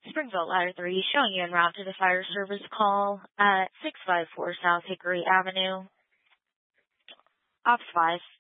Springfield Ladder 3, showing you en route to the fire service call at 654 South Hickory Avenue. Ops 5,